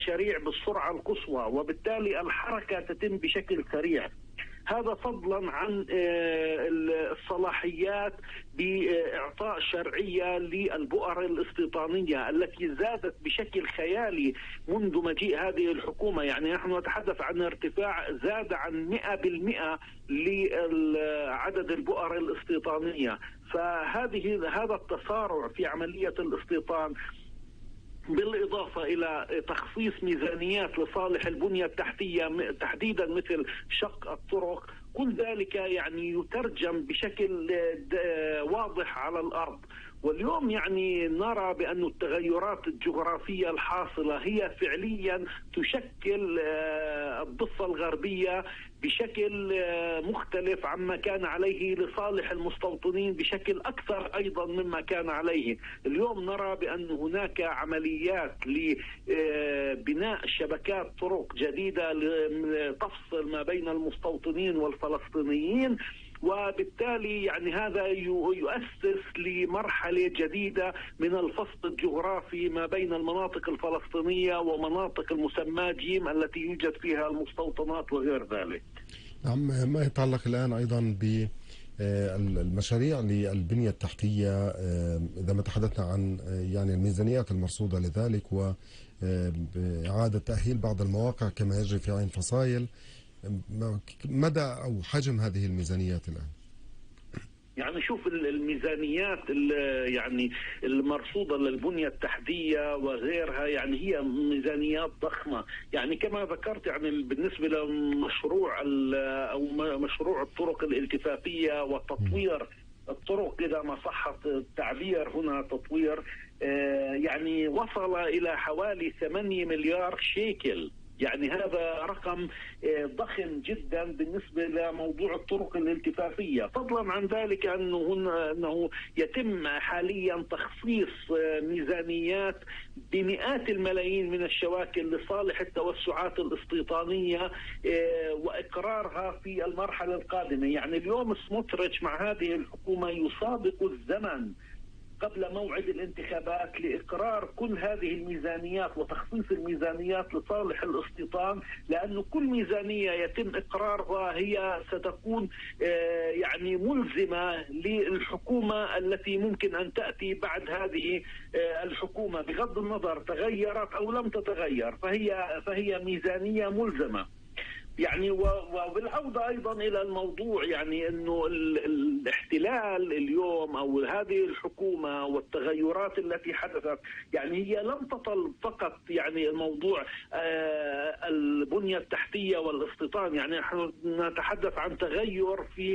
المشاريع بالسرعة القصوى، وبالتالي الحركة تتم بشكل سريع. هذا فضلا عن الصلاحيات بإعطاء شرعية للبؤر الاستيطانية التي زادت بشكل خيالي منذ مجيء هذه الحكومة. يعني نحن نتحدث عن ارتفاع زاد عن 100% لعدد البؤر الاستيطانية. هذا التسارع في عملية الاستيطان، بالإضافة إلى تخصيص ميزانيات لصالح البنية التحتية تحديدا مثل شق الطرق، كل ذلك يعني يترجم بشكل واضح على الأرض. واليوم يعني نرى بأن التغيرات الجغرافية الحاصلة هي فعليا تشكل الضفة الغربية بشكل مختلف عما كان عليه لصالح المستوطنين بشكل أكثر أيضا مما كان عليه. اليوم نرى بأن هناك عمليات لبناء شبكات طرق جديدة تفصل ما بين المستوطنين والفلسطينيين، وبالتالي يعني هذا يؤسس لمرحلة جديدة من الفصل الجغرافي ما بين المناطق الفلسطينية ومناطق المسمى جيم التي يوجد فيها المستوطنات وغير ذلك. نعم، ما يتعلق الآن أيضا بالمشاريع للبنية التحتية، إذا ما تحدثنا عن يعني الميزانيات المرصودة لذلك وإعادة تأهيل بعض المواقع كما يجري في عين فصائل، مدى أو حجم هذه الميزانيات الآن؟ يعني شوف الميزانيات يعني المرصودة للبنية التحتية وغيرها يعني هي ميزانيات ضخمة. يعني كما ذكرت يعني بالنسبة لمشروع أو مشروع الطرق الالتفافية وتطوير الطرق، إذا ما صح التعبير هنا تطوير، يعني وصل إلى حوالي 8 مليار شيكل. يعني هذا رقم ضخم جدا بالنسبة لموضوع الطرق الالتفافية. فضلا عن ذلك أنه يتم حاليا تخصيص ميزانيات بمئات الملايين من الشواكل لصالح التوسعات الاستيطانية وإقرارها في المرحلة القادمة. يعني اليوم سموتريتش مع هذه الحكومة يسابق الزمن قبل موعد الانتخابات لإقرار كل هذه الميزانيات وتخصيص الميزانيات لصالح الاستيطان، لأن كل ميزانية يتم إقرارها هي ستكون يعني ملزمة للحكومة التي ممكن أن تأتي بعد هذه الحكومة، بغض النظر تغيرت أو لم تتغير، فهي ميزانية ملزمة. يعني وبالعودة أيضا إلى الموضوع، يعني أنه الاحتلال اليوم أو هذه الحكومة والتغيرات التي حدثت يعني هي لم تطل فقط يعني الموضوع البنية التحتية والاستيطان. يعني نحن نتحدث عن تغير في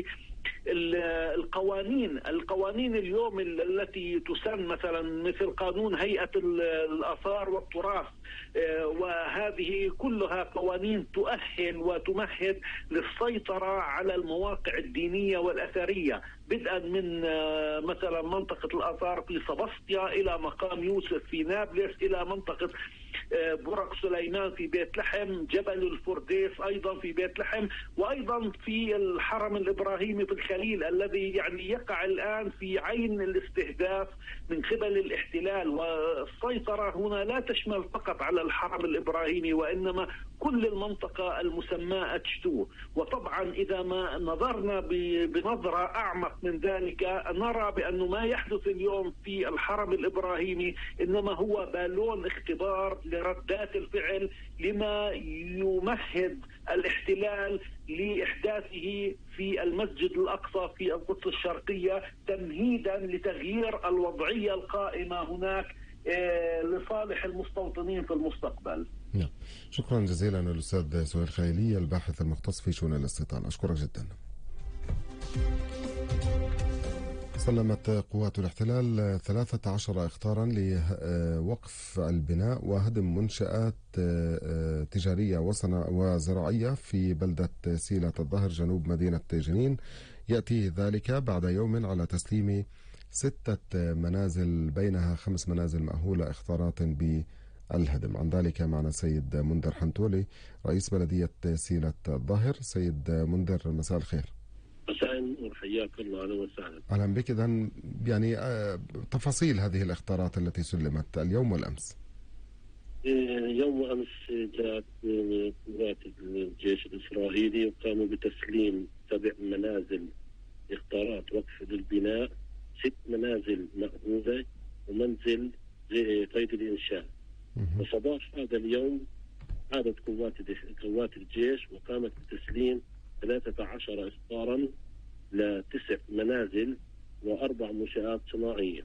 القوانين اليوم التي تسن مثلا مثل قانون هيئة الآثار والتراث، وهذه كلها قوانين تؤهل وتمهد للسيطرة على المواقع الدينية والأثرية، بدءا من مثلا منطقة الآثار في سبسطيا إلى مقام يوسف في نابلس إلى منطقة برق سليمان في بيت لحم، جبل الفرديس أيضا في بيت لحم، وأيضا في الحرم الإبراهيمي في الخليل الذي يعني يقع الآن في عين الاستهداف من قبل الاحتلال. والسيطرة هنا لا تشمل فقط على الحرم الإبراهيمي وإنما كل المنطقة المسماة أتشتو. وطبعا إذا ما نظرنا بنظرة أعمق من ذلك نرى بأنه ما يحدث اليوم في الحرم الإبراهيمي إنما هو بالون اختبار لردات الفعل لما يمهد الاحتلال لإحداثه في المسجد الأقصى في القدس الشرقية، تمهيدا لتغيير الوضعية القائمة هناك لصالح المستوطنين في المستقبل. نعم، شكرا جزيلا الأستاذ سهيل خليلي الباحث المختص في شؤون الاستيطان، أشكرك جدا. سلمت قوات الاحتلال 13 إخطارا لوقف البناء وهدم منشآت تجارية وزراعية في بلدة سيلة الظهر جنوب مدينة جنين. يأتي ذلك بعد يوم على تسليم 6 منازل بينها 5 منازل مأهولة إخطارات بالهدم. عن ذلك معنا السيد منذر حنتولي رئيس بلدية سيلة الظهر. سيد منذر، مساء الخير. مساء النور، حياك الله، اهلا وسهلا. اهلا بك. اذا يعني تفاصيل هذه الاخطارات التي سلمت اليوم والامس. يوم أمس جاءت قوات الجيش الإسرائيلي وقاموا بتسليم 7 منازل إخطارات وقف للبناء، 6 منازل مأهولة ومنزل قيد الإنشاء. وصباح هذا اليوم عادت قوات الجيش وقامت بتسليم 13 إخطارا ل9 منازل و4 منشآت صناعية.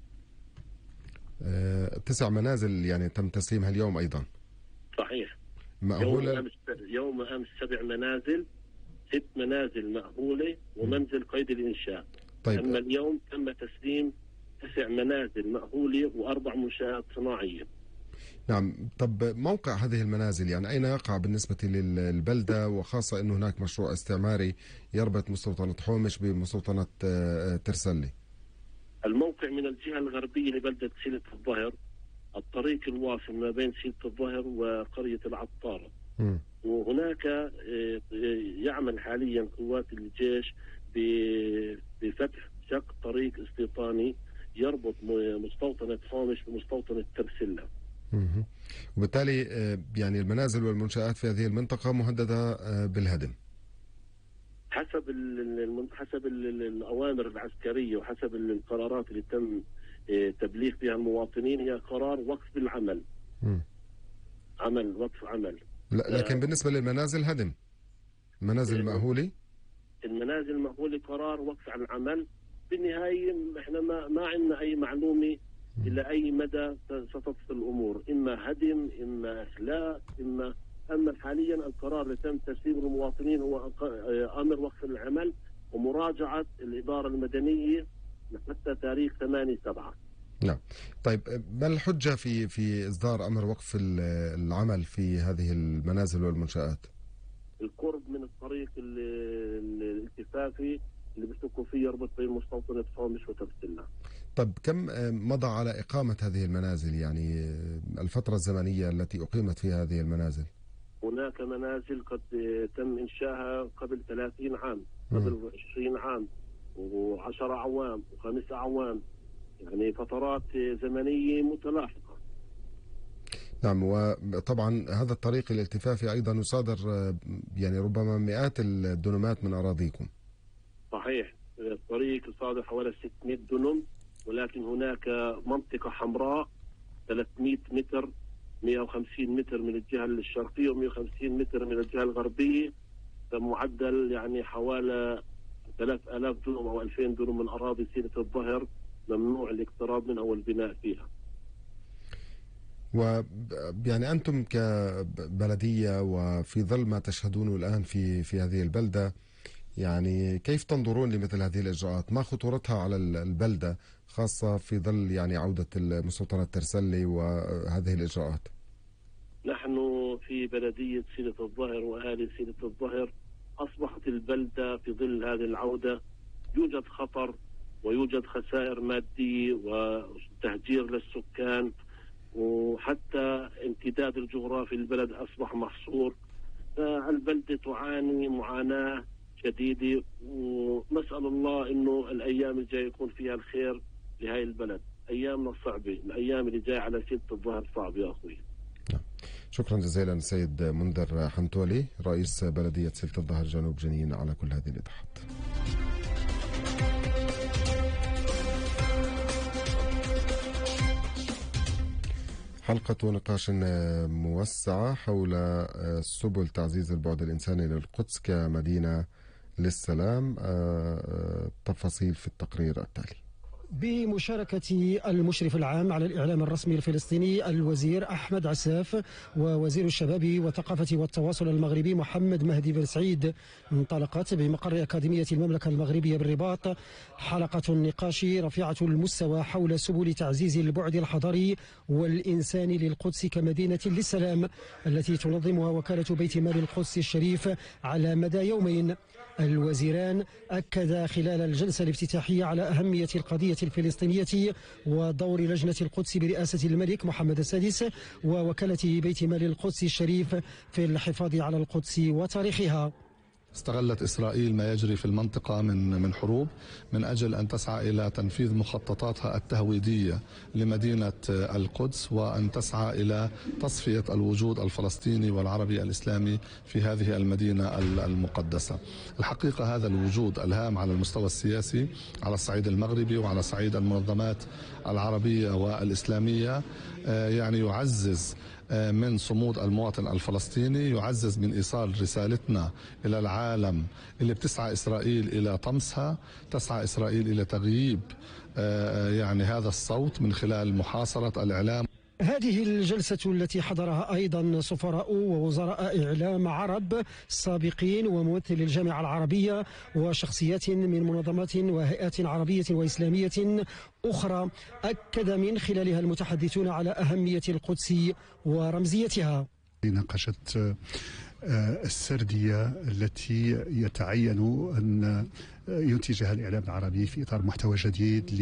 9 منازل يعني تم تسليمها اليوم أيضا. صحيح. مأهولة. يوم أمس 7 منازل، 6 منازل مأهولة ومنزل قيد الإنشاء. طيب. أما اليوم تم تسليم 9 منازل مأهولة و4 منشآت صناعية. نعم. طب موقع هذه المنازل يعني أين يقع بالنسبة للبلدة، وخاصة أنه هناك مشروع استعماري يربط مستوطنة حومش بمستوطنة ترسلي؟ الموقع من الجهة الغربية لبلدة سيلة الظهر، الطريق الواصل ما بين سيلة الظهر وقرية العطارة. وهناك يعمل حاليا قوات الجيش بفتح شق طريق استيطاني يربط مستوطنة حومش بمستوطنة ترسلة. وبالتالي يعني المنازل والمنشآت في هذه المنطقة مهددة بالهدم حسب الأوامر العسكرية وحسب القرارات اللي تم تبليغ فيها المواطنين. هي قرار وقف بالعمل. وقف عمل. لكن بالنسبة للمنازل هدم المنازل المأهولة. المنازل المأهولة قرار وقف عن العمل. بالنهاية احنا ما عندنا أي معلومة إلى أي مدى ستصل الأمور، إما هدم إما إخلاء أما حاليا القرار اللي تم تسليمه للمواطنين هو أمر وقف العمل ومراجعة الإدارة المدنية حتى تاريخ 8/7. نعم. طيب ما الحجة في إصدار أمر وقف العمل في هذه المنازل والمنشآت؟ القرب من الطريق الالتفافي اللي بيسلكوا فيه يربط بين مستوطنة حومش وترسلة. طب كم مضى على إقامة هذه المنازل، يعني الفترة الزمنية التي أقيمت فيها هذه المنازل؟ هناك منازل قد تم إنشائها قبل 30 عام، قبل 20 عام و10 أعوام و5 أعوام، يعني فترات زمنية متلاحقة. نعم. وطبعا هذا الطريق الالتفافي أيضا يصادر يعني ربما مئات الدنمات من أراضيكم. صحيح. الطريق يصادر حوالي 600 دنم، ولكن هناك منطقة حمراء 300 متر 150 متر من الجهة الشرقية و150 متر من الجهة الغربية، فمعدل يعني حوالي 3000 دنم أو 2000 دنم من أراضي سيلة الظهر ممنوع الاقتراب منها والبناء فيها. ويعني أنتم كبلدية وفي ظل ما تشهدونه الآن في هذه البلدة، يعني كيف تنظرون لمثل هذه الإجراءات؟ ما خطورتها على البلدة خاصة في ظل يعني عودة المستوطنة ترسلي وهذه الإجراءات؟ نحن في بلدية سيلة الظهر وأهالي سيلة الظهر أصبحت البلدة في ظل هذه العودة يوجد خطر ويوجد خسائر مادية وتهجير للسكان، وحتى امتداد الجغرافي للبلد أصبح محصور. فالبلدة تعاني معاناة شديدة، ونسأل الله إنه الأيام الجاية يكون فيها الخير لهذه البلد. أيامنا صعبة، الأيام اللي جاية على سيلة الظهر صعب يا أخوي. شكرا جزيلا سيد منذر حنتولي رئيس بلدية سيلة الظهر جنوب جنين على كل هذه الإيضاحات. حلقة نقاش موسعة حول سبل تعزيز البعد الإنساني للقدس كمدينة للسلام. تفاصيل في التقرير التالي. بمشاركة المشرف العام على الإعلام الرسمي الفلسطيني الوزير أحمد عساف ووزير الشباب والثقافة والتواصل المغربي محمد مهدي بن سعيد، انطلقت بمقر أكاديمية المملكة المغربية بالرباط حلقة النقاش رفيعة المستوى حول سبل تعزيز البعد الحضاري والإنساني للقدس كمدينة للسلام، التي تنظمها وكالة بيت مال القدس الشريف على مدى يومين. الوزيران أكدا خلال الجلسة الافتتاحية على أهمية القضية الفلسطينية ودور لجنة القدس برئاسة الملك محمد السادس ووكالة بيت مال القدس الشريف في الحفاظ على القدس وتاريخها. استغلت إسرائيل ما يجري في المنطقة من حروب من أجل أن تسعى إلى تنفيذ مخططاتها التهويدية لمدينة القدس، وأن تسعى إلى تصفية الوجود الفلسطيني والعربي الإسلامي في هذه المدينة المقدسة. الحقيقة هذا الوجود الهام على المستوى السياسي على الصعيد المغربي وعلى صعيد المنظمات العربية والإسلامية يعني يعزز من صمود المواطن الفلسطيني، يعزز من إيصال رسالتنا إلى العالم اللي بتسعى إسرائيل إلى طمسها، تسعى إسرائيل إلى تغييب يعني هذا الصوت من خلال محاصرة الإعلام. هذه الجلسة التي حضرها أيضا سفراء ووزراء إعلام عرب سابقين وممثل الجامعة العربية وشخصيات من منظمات وهيئات عربية وإسلامية أخرى، أكد من خلالها المتحدثون على أهمية القدس ورمزيتها. ناقشت السردية التي يتعين أن ينتجها الإعلام العربي في إطار محتوى جديد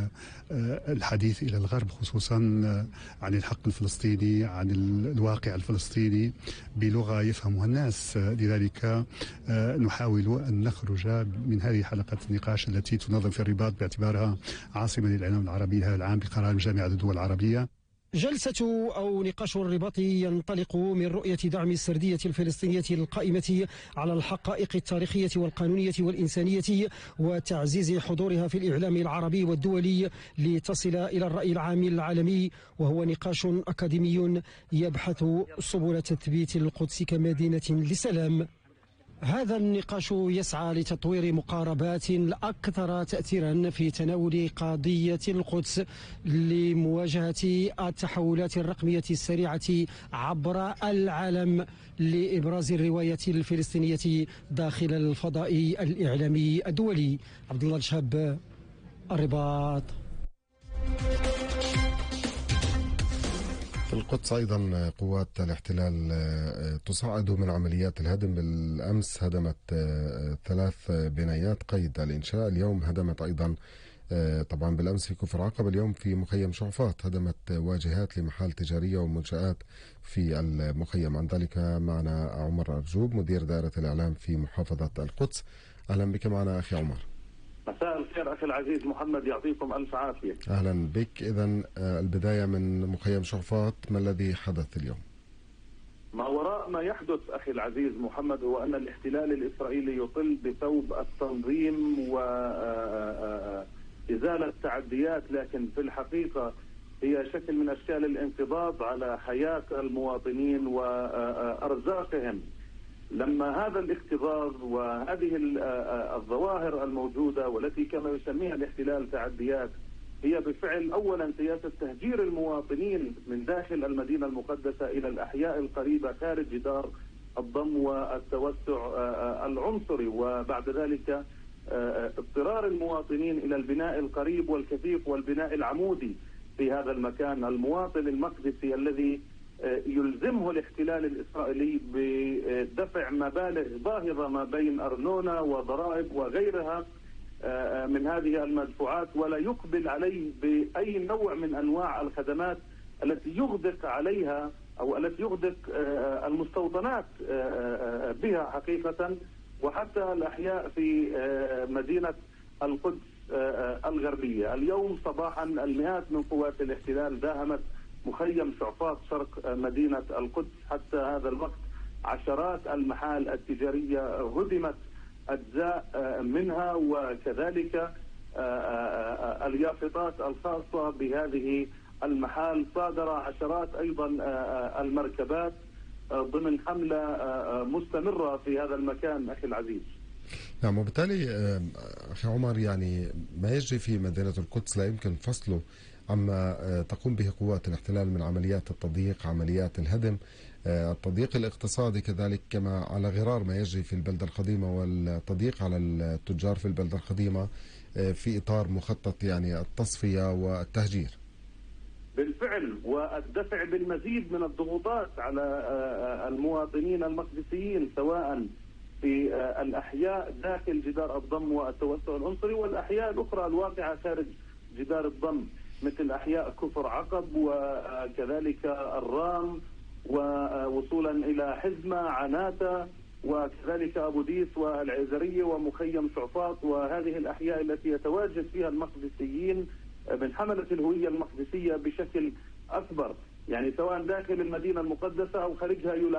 للحديث إلى الغرب، خصوصا عن الحق الفلسطيني، عن الواقع الفلسطيني بلغة يفهمها الناس. لذلك نحاول أن نخرج من هذه حلقة النقاش التي تنظم في الرباط باعتبارها عاصمة للإعلام العربي لهذا العام بقرار جامعة الدول العربية. جلسة أو نقاش الرباط ينطلق من رؤية دعم السردية الفلسطينية القائمة على الحقائق التاريخية والقانونية والإنسانية وتعزيز حضورها في الإعلام العربي والدولي لتصل إلى الرأي العام العالمي، وهو نقاش أكاديمي يبحث سبل تثبيت القدس كمدينة لسلام. هذا النقاش يسعى لتطوير مقاربات أكثر تأثيرا في تناول قضية القدس لمواجهة التحولات الرقمية السريعة عبر العالم، لإبراز الرواية الفلسطينية داخل الفضاء الإعلامي الدولي. عبد الله الشهاب، الرباط. في القدس أيضا قوات الاحتلال تصاعد من عمليات الهدم. بالأمس هدمت 3 بنايات قيد الإنشاء، اليوم هدمت أيضا طبعا بالأمس في كفر عقبة، اليوم في مخيم شعفاط هدمت واجهات لمحال تجارية ومنشآت في المخيم. عن ذلك معنا عمر أرجوب مدير دائرة الإعلام في محافظة القدس. أهلا بك معنا أخي عمر. مساء الخير أخي العزيز محمد، يعطيكم ألف عافية. أهلا بك. إذن البداية من مخيم شعفاط، ما الذي حدث اليوم؟ ما وراء ما يحدث أخي العزيز محمد هو أن الاحتلال الإسرائيلي يطل بثوب التنظيم وإزالة التعديات، لكن في الحقيقة هي شكل من أشكال الانقضاض على حياة المواطنين وأرزاقهم. لما هذا الاكتظاظ وهذه الظواهر الموجودة والتي كما يسميها الاحتلال تعديات هي بفعل أولا سياسة تهجير المواطنين من داخل المدينة المقدسة إلى الأحياء القريبة خارج جدار الضم والتوسع العنصري، وبعد ذلك اضطرار المواطنين إلى البناء القريب والكثيف والبناء العمودي في هذا المكان. المواطن المقدسي الذي يلزمه الاحتلال الإسرائيلي بدفع مبالغ باهظة ما بين أرنونة وضرائب وغيرها من هذه المدفوعات، ولا يقبل عليه بأي نوع من أنواع الخدمات التي يغدق عليها أو التي يغدق المستوطنات بها حقيقة، وحتى الأحياء في مدينة القدس الغربية. اليوم صباحا المئات من قوات الاحتلال داهمت مخيم شعفاط شرق مدينة القدس. حتى هذا الوقت عشرات المحال التجارية هدمت أجزاء منها، وكذلك اليافطات الخاصة بهذه المحال. صادر عشرات أيضا المركبات ضمن حملة مستمرة في هذا المكان أخي العزيز. نعم، وبالتالي أخي عمر يعني ما يجري في مدينة القدس لا يمكن فصله عما تقوم به قوات الاحتلال من عمليات التضييق، عمليات الهدم، التضييق الاقتصادي كذلك، كما على غرار ما يجري في البلدة القديمة والتضييق على التجار في البلدة القديمة في إطار مخطط يعني التصفية والتهجير. بالفعل، والدفع بالمزيد من الضغوطات على المواطنين المقدسيين سواء في الأحياء داخل جدار الضم والتوسع العنصري والأحياء الأخرى الواقعة خارج جدار الضم، مثل أحياء كفر عقب وكذلك الرام ووصولا إلى حزمة عناتة وكذلك أبو ديس والعزرية ومخيم شعفاط، وهذه الأحياء التي يتواجد فيها المقدسيين من حملة الهوية المقدسية بشكل أكبر، يعني سواء داخل المدينة المقدسة أو خارجها.